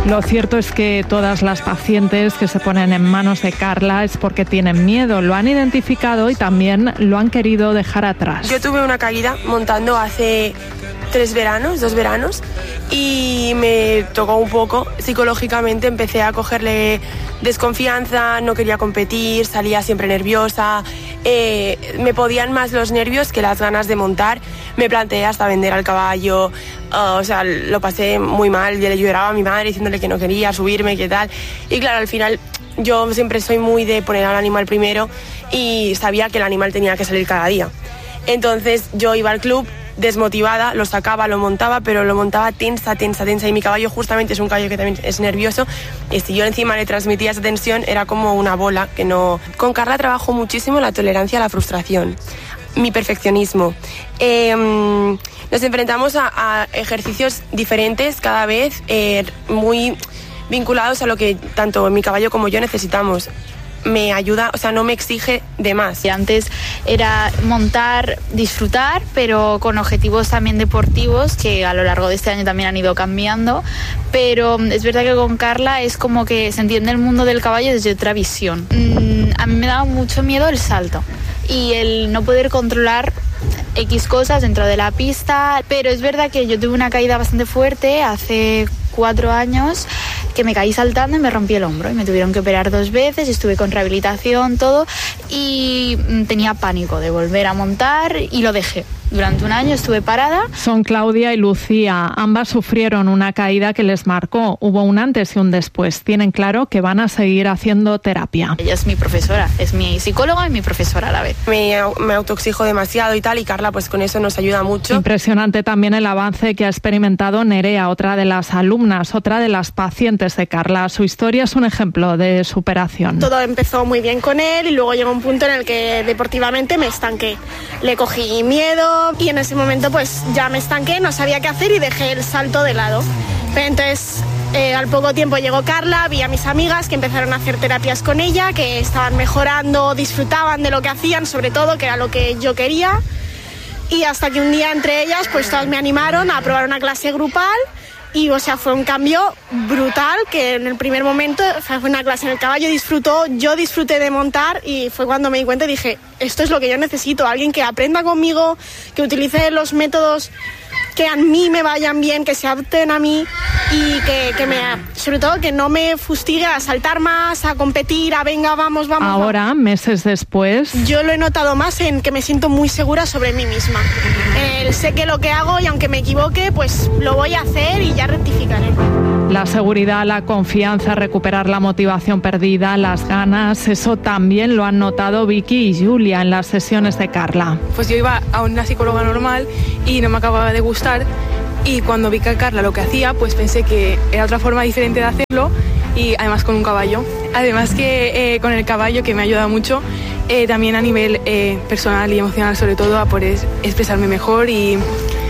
Lo cierto es que todas las pacientes que se ponen en manos de Carla es porque tienen miedo, lo han identificado y también lo han querido dejar atrás. Yo tuve una caída montando hace 2 veranos, y me tocó un poco psicológicamente. Empecé a cogerle desconfianza, no quería competir, salía siempre nerviosa, me podían más los nervios que las ganas de montar. Me planteé hasta vender al caballo, o sea, lo pasé muy mal. Yo le lloraba a mi madre diciéndole que no quería subirme, qué tal. Y claro, al final yo siempre soy muy de poner al animal primero y sabía que el animal tenía que salir cada día. Entonces yo iba al club desmotivada, lo sacaba, lo montaba, pero lo montaba tensa, y mi caballo justamente es un caballo que también es nervioso, y si yo encima le transmitía esa tensión era como una bola que no... Con Carla trabajo muchísimo la tolerancia a la frustración, mi perfeccionismo. Nos enfrentamos a ejercicios diferentes cada vez, muy vinculados a lo que tanto mi caballo como yo necesitamos. Me ayuda, o sea, no me exige de más. Y antes era montar, disfrutar, pero con objetivos también deportivos que a lo largo de este año también han ido cambiando. Pero es verdad que con Carla es como que se entiende el mundo del caballo desde otra visión. A mí me daba mucho miedo el salto y el no poder controlar X cosas dentro de la pista, pero es verdad que yo tuve una caída bastante fuerte hace 4 años, que me caí saltando y me rompí el hombro y me tuvieron que operar 2 veces, estuve con rehabilitación, todo, y tenía pánico de volver a montar y lo dejé. Durante un año estuve parada. Son Claudia y Lucía. Ambas sufrieron una caída que les marcó. Hubo un antes y un después. Tienen claro que van a seguir haciendo terapia. Ella es mi profesora, es mi psicóloga y mi profesora a la vez. Me autoexijo demasiado y tal, y Carla pues con eso nos ayuda mucho. Impresionante también el avance que ha experimentado Nerea, otra de las alumnas, otra de las pacientes de Carla. Su historia es un ejemplo de superación. Todo empezó muy bien con él y luego llegó un punto en el que deportivamente me estanqué. Le cogí miedo y en ese momento pues ya me estanqué, no sabía qué hacer y dejé el salto de lado. Pero entonces al poco tiempo llegó Carla, vi a mis amigas que empezaron a hacer terapias con ella, que estaban mejorando, disfrutaban de lo que hacían, sobre todo, que era lo que yo quería. Y hasta que un día entre ellas pues todas me animaron a probar una clase grupal. Y o sea, fue un cambio brutal, que en el primer momento fue una clase en el caballo, yo disfruté de montar y fue cuando me di cuenta y dije, esto es lo que yo necesito, alguien que aprenda conmigo, que utilice los métodos que a mí me vayan bien, que se adapten a mí y sobre todo que no me fustigue a saltar más, a competir, a venga, vamos. Ahora, meses después... Yo lo he notado más en que me siento muy segura sobre mí misma. Sé que lo que hago y aunque me equivoque, pues lo voy a hacer y ya rectificaré. La seguridad, la confianza, recuperar la motivación perdida, las ganas, eso también lo han notado Vicky y Julia en las sesiones de Carla. Pues yo iba a una psicóloga normal y no me acababa de gustar, y cuando vi que Carla lo que hacía, pues pensé que era otra forma diferente de hacerlo, y además con un caballo. Además que con el caballo, que me ha ayudado mucho, también a nivel personal y emocional, sobre todo, a poder expresarme mejor y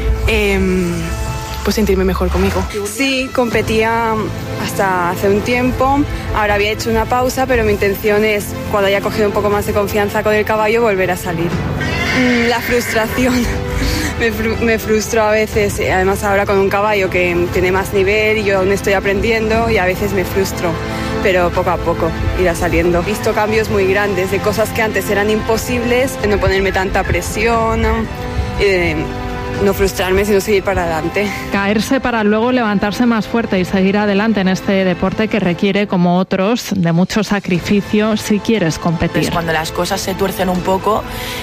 pues sentirme mejor conmigo. Sí, competía hasta hace un tiempo, ahora había hecho una pausa, pero mi intención es, cuando haya cogido un poco más de confianza con el caballo, volver a salir. La frustración, me frustro a veces, además ahora con un caballo que tiene más nivel y yo aún estoy aprendiendo y a veces me frustro, pero poco a poco irá saliendo. He visto cambios muy grandes de cosas que antes eran imposibles, de no ponerme tanta presión, no frustrarme, sino seguir para adelante. Caerse para luego levantarse más fuerte y seguir adelante en este deporte que requiere, como otros, de mucho sacrificio si quieres competir. Pues cuando las cosas se tuercen un poco,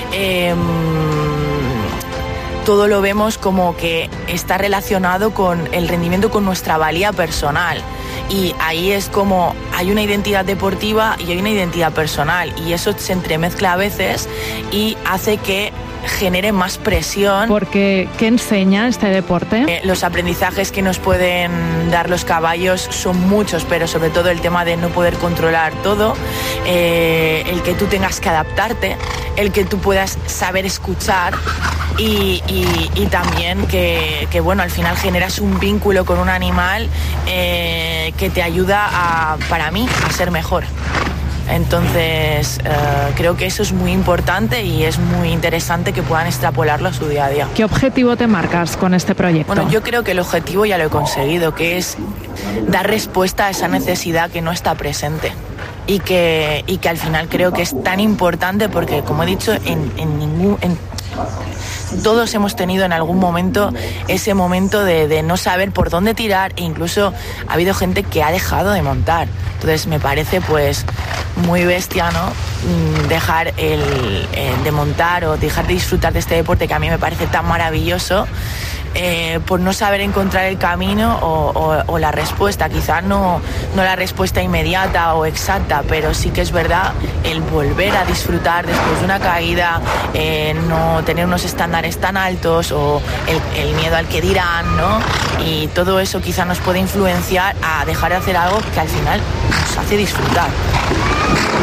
todo lo vemos como que está relacionado con el rendimiento, con nuestra valía personal. Y ahí es como hay una identidad deportiva y hay una identidad personal, y eso se entremezcla a veces y hace que genere más presión. Porque, ¿qué enseña este deporte? Los aprendizajes que nos pueden dar los caballos son muchos, pero sobre todo el tema de no poder controlar todo, el que tú tengas que adaptarte, el que tú puedas saber escuchar y también que bueno, al final generas un vínculo con un animal que te ayuda para mí, a ser mejor. Entonces creo que eso es muy importante y es muy interesante que puedan extrapolarlo a su día a día. ¿Qué objetivo te marcas con este proyecto? Bueno, yo creo que el objetivo ya lo he conseguido, que es dar respuesta a esa necesidad que no está presente. Y que al final creo que es tan importante porque, como he dicho, todos hemos tenido en algún momento ese momento de no saber por dónde tirar, e incluso ha habido gente que ha dejado de montar. Entonces me parece pues muy bestia, ¿no? Dejar de montar o dejar de disfrutar de este deporte que a mí me parece tan maravilloso, por no saber encontrar el camino o la respuesta. Quizás no la respuesta inmediata o exacta, pero sí que es verdad el volver a disfrutar después de una caída, no tener unos estándares tan altos o el miedo al que dirán, ¿no? Y todo eso quizás nos puede influenciar a dejar de hacer algo que al final nos hace disfrutar.